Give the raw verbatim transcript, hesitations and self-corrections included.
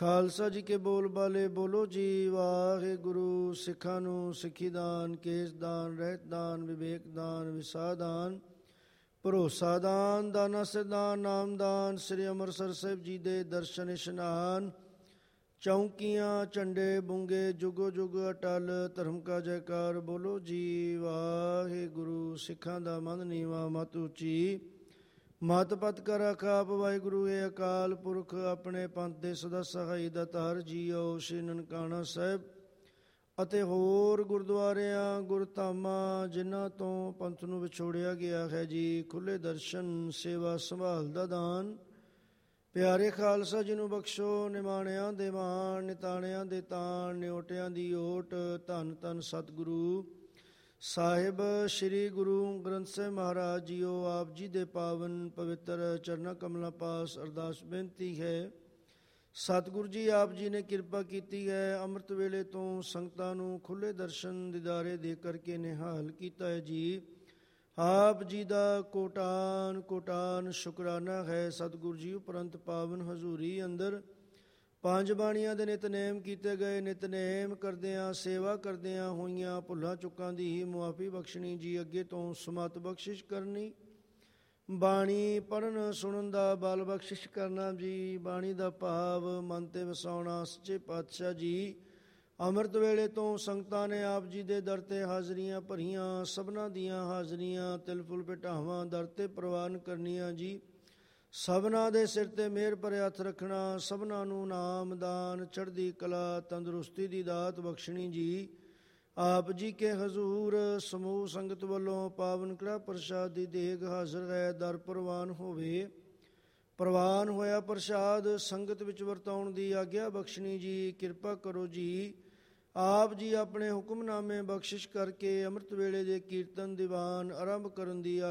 ਖਾਲਸਾ ਜੀ ਕੇ ਬੋਲ ਬਾਲੇ ਬੋਲੋ ਜੀ ਵਾਹਿਗੁਰੂ। ਸਿੱਖਾਂ ਨੂੰ ਸਿੱਖੀ ਦਾਨ, ਕੇਸ ਦਾਨ, ਰਹਿਤ ਦਾਨ, ਵਿਵੇਕ ਦਾਨ, ਵਿਸਾਹ ਦਾਨ, ਭਰੋਸਾ ਦਾਨ, ਦਾਨਾ ਸਿਰਦਾਨ, ਨਾਮਦਾਨ, ਸ੍ਰੀ ਅੰਮ੍ਰਿਤਸਰ ਸਾਹਿਬ ਜੀ ਦੇ ਦਰਸ਼ਨ ਇਸ਼ਨਾਨ, ਚੌਂਕੀਆਂ, ਝੰਡੇ, ਬੁੰਗੇ, ਜੁਗੋ ਜੁਗ ਅਟਲ, ਧਰਮ ਕਾ ਜੈਕਾਰ ਬੋਲੋ ਜੀ ਵਾਹਿਗੁਰੂ। ਸਿੱਖਾਂ ਦਾ ਮਨ ਨੀਵਾਂ ਮਤ ਉੱਚੀ, ਮਤ ਪਤ ਕਰ ਆਖਾਪ। ਵਾਹਿਗੁਰੂ ਏ ਅਕਾਲ ਪੁਰਖ, ਆਪਣੇ ਪੰਥ ਦੇ ਸਦਾ ਸਹਾਈ ਦਾਤਾਰ ਜੀਓ। ਸ਼੍ਰੀ ਨਨਕਾਣਾ ਸਾਹਿਬ ਅਤੇ ਹੋਰ ਗੁਰਦੁਆਰਿਆਂ ਗੁਰਧਾਮਾਂ ਜਿਨ੍ਹਾਂ ਤੋਂ ਪੰਥ ਨੂੰ ਵਿਛੋੜਿਆ ਗਿਆ ਹੈ ਜੀ, ਖੁੱਲ੍ਹੇ ਦਰਸ਼ਨ, ਸੇਵਾ ਸੰਭਾਲ ਦਾ ਦਾਨ। ਪਿਆਰੇ ਖਾਲਸਾ ਜੀ ਨੂੰ ਬਖਸ਼ੋ। ਨਿਮਾਣਿਆਂ ਦੇ ਮਾਣ, ਨਿਤਾਣਿਆਂ ਦੇ ਤਾਣ, ਨਿਓਟਿਆਂ ਦੀ ਓਟ। ਧੰਨ ਧੰਨ ਸਤਿਗੁਰੂ ਸਾਹਿਬ ਸ੍ਰੀ ਗੁਰੂ ਗ੍ਰੰਥ ਸਾਹਿਬ ਮਹਾਰਾਜ ਜੀਓ। ਆਪ ਜੀ ਦੇ ਪਾਵਨ ਪਵਿੱਤਰ ਚਰਨਾਂ ਕਮਲਾਂ ਪਾਸ ਅਰਦਾਸ ਬੇਨਤੀ ਹੈ। ਸਤਿਗੁਰੂ ਜੀ ਆਪ ਜੀ ਨੇ ਕਿਰਪਾ ਕੀਤੀ ਹੈ, ਅੰਮ੍ਰਿਤ ਵੇਲੇ ਤੋਂ ਸੰਗਤਾਂ ਨੂੰ ਖੁੱਲ੍ਹੇ ਦਰਸ਼ਨ ਦਿਦਾਰੇ ਦੇ ਕਰਕੇ ਨਿਹਾਲ ਕੀਤਾ ਹੈ ਜੀ। ਆਪ ਜੀ ਦਾ ਕੋਟਾਨ ਕੋਟਾਨ ਸ਼ੁਕਰਾਨਾ ਹੈ। ਸਤਿਗੁਰੂ ਜੀ ਉਪਰੰਤ ਪਾਵਨ ਹਜ਼ੂਰੀ ਅੰਦਰ ਪੰਜ ਬਾਣੀਆਂ ਦੇ ਨਿਤਨੇਮ ਕੀਤੇ ਗਏ। ਨਿਤਨੇਮ ਕਰਦਿਆਂ, ਸੇਵਾ ਕਰਦਿਆਂ ਹੋਈਆਂ ਭੁੱਲਾਂ ਚੁੱਕਾਂ ਦੀ ਹੀ ਮੁਆਫੀ ਬਖਸ਼ਣੀ ਜੀ। ਅੱਗੇ ਤੋਂ ਸਮਤ ਬਖਸ਼ਿਸ਼ ਕਰਨੀ, ਬਾਣੀ ਪੜ੍ਹਨ ਸੁਣਨ ਦਾ ਬਲ ਬਖਸ਼ਿਸ਼ ਕਰਨਾ ਜੀ। ਬਾਣੀ ਦਾ ਭਾਵ ਮਨ 'ਤੇ ਵਸਾਉਣਾ। ਸੱਚੇ ਪਾਤਸ਼ਾਹ ਜੀ ਅੰਮ੍ਰਿਤ ਵੇਲੇ ਤੋਂ ਸੰਗਤਾਂ ਨੇ ਆਪ ਜੀ ਦੇ ਦਰ 'ਤੇ ਹਾਜ਼ਰੀਆਂ ਭਰੀਆਂ। ਸਭਨਾਂ ਦੀਆਂ ਹਾਜ਼ਰੀਆਂ ਤਿਲ ਫੁੱਲ ਭਟਾਵਾਂ ਦਰ 'ਤੇ ਪ੍ਰਵਾਨ ਕਰਨੀਆਂ ਜੀ। ਸਭਨਾਂ ਦੇ ਸਿਰ 'ਤੇ ਮਿਹਰ ਭਰੇ ਹੱਥ ਰੱਖਣਾ। ਸਭਨਾਂ ਨੂੰ ਨਾਮ ਦਾਨ, ਚੜ੍ਹਦੀ ਕਲਾ, ਤੰਦਰੁਸਤੀ ਦੀ ਦਾਤ ਬਖਸ਼ਣੀ ਜੀ। ਆਪ ਜੀ ਕੇ ਹਜ਼ੂਰ ਸਮੂਹ ਸੰਗਤ ਵੱਲੋਂ ਪਾਵਨ ਕੜਾ ਪ੍ਰਸ਼ਾਦ ਦੀ ਦੇਗ ਹਾਜ਼ਰ ਹੈ। ਦਰ ਪ੍ਰਵਾਨ ਹੋਵੇ। ਪ੍ਰਵਾਨ ਹੋਇਆ ਪ੍ਰਸ਼ਾਦ ਸੰਗਤ ਵਿੱਚ ਵਰਤਾਉਣ ਦੀ ਆਗਿਆ ਬਖਸ਼ਣੀ ਜੀ। ਕਿਰਪਾ ਕਰੋ ਜੀ। ਆਪ ਜੀ ਆਪਣੇ ਹੁਕਮਨਾਮੇ ਬਖਸ਼ਿਸ਼ ਕਰਕੇ ਅੰਮ੍ਰਿਤ ਵੇਲੇ ਦੇ ਕੀਰਤਨ ਦੀਵਾਨ ਆਰੰਭ ਕਰਨ ਦੀ